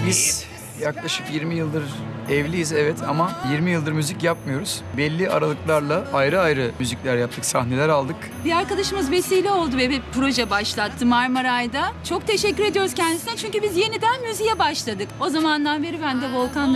Biz yaklaşık 20 yıldır evliyiz, evet, ama 20 yıldır müzik yapmıyoruz. Belli aralıklarla ayrı ayrı müzikler yaptık, sahneler aldık. Bir arkadaşımız vesile oldu ve bir proje başlattı Marmaray'da. Çok teşekkür ediyoruz kendisine çünkü biz yeniden müziğe başladık. O zamandan beri ben de Volkan'la